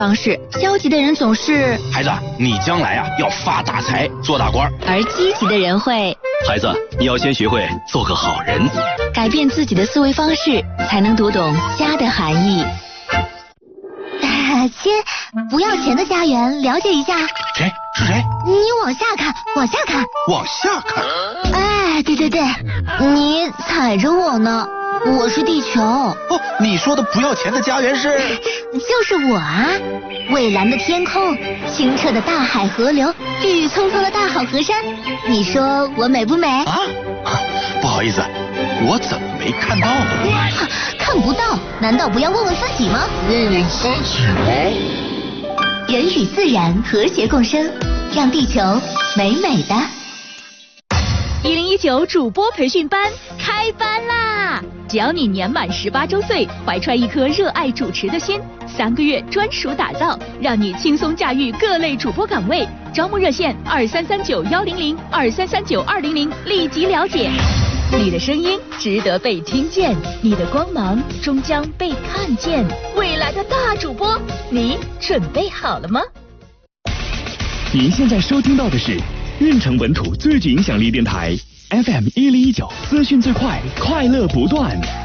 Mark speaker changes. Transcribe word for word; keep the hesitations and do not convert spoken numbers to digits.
Speaker 1: 方式，消极的人总是
Speaker 2: 孩子，你将来啊要发大财，做大官。
Speaker 1: 而积极的人会，
Speaker 3: 孩子，你要先学会做个好人。
Speaker 1: 改变自己的思维方式，才能读懂家的含义。
Speaker 4: 亲，不要钱的家园，了解一下。
Speaker 2: 谁？是谁？
Speaker 4: 你往下看，往下看，
Speaker 2: 往下看。
Speaker 4: 哎，对对对，你踩着我呢。我是地球。哦，
Speaker 2: 你说的不要钱的家园是？
Speaker 4: 就是我啊！蔚蓝的天空，清澈的大海河流，郁郁葱葱的大好河山，你说我美不美？
Speaker 2: 啊，不好意思，我怎么没看到呢？
Speaker 4: 看不到，难道不要问问自己吗？
Speaker 2: 问问自己吗？
Speaker 4: 人与自然和谐共生，让地球美美的。
Speaker 5: 一零一九主播培训班开班啦！只要你年满十八周岁，怀揣一颗热爱主持的心，三个月专属打造，让你轻松驾驭各类主播岗位。招募热线二三三九幺零零二三三九二零零，立即了解。你的声音值得被听见，你的光芒终将被看见。未来的大主播，你准备好了吗？
Speaker 6: 您现在收听到的是运城本土最具影响力电台 F M 一零一九，资讯最快，快乐不断。